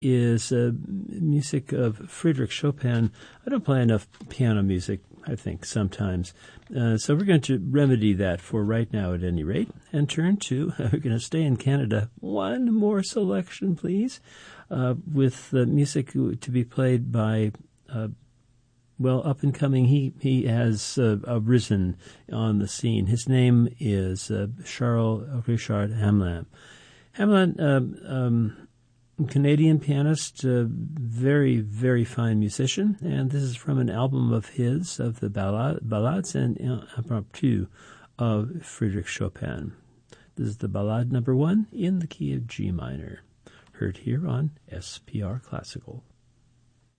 is music of Friedrich Chopin. I don't play enough piano music, I think, sometimes. So we're going to remedy that for right now at any rate and turn to, we're going to stay in Canada. One more selection, please, with music to be played by, up and coming. He has arisen on the scene. His name is Charles Richard Hamelin. Hamelin, Canadian pianist, very, very fine musician, and this is from an album of his, of the Ballades and Impromptu of Friedrich Chopin. This is the Ballade number 1 in the key of G minor, heard here on SPR Classical.